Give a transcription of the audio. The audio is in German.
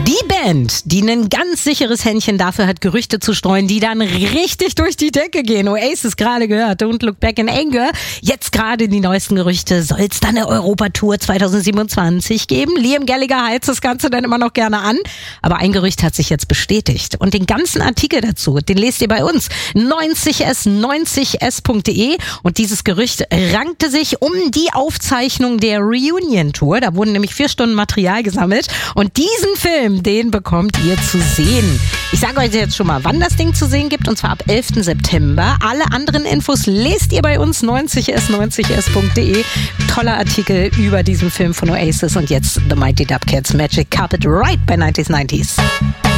Die Band, die ein ganz sicheres Händchen dafür hat, Gerüchte zu streuen, die dann richtig durch die Decke gehen. Oasis gerade gehört, Don't Look Back in Anger. Jetzt gerade die neuesten Gerüchte. Soll es dann eine Europatour 2027 geben? Liam Gallagher heizt das Ganze dann immer noch gerne an. Aber ein Gerücht hat sich jetzt bestätigt. Und den ganzen Artikel dazu, den lest ihr bei uns. 90s90s.de. Und dieses Gerücht rankte sich um die Aufzeichnung der Reunion-Tour. Da wurden nämlich 4 Stunden Material gesammelt. Und diesen Film, den bekommt ihr zu sehen. Ich sage euch jetzt schon mal, wann das Ding zu sehen gibt, und zwar ab 11. September. Alle anderen Infos lest ihr bei uns 90s90s.de. Toller Artikel über diesen Film von Oasis und jetzt The Mighty Dubcats Magic Carpet Ride bei 90s90s.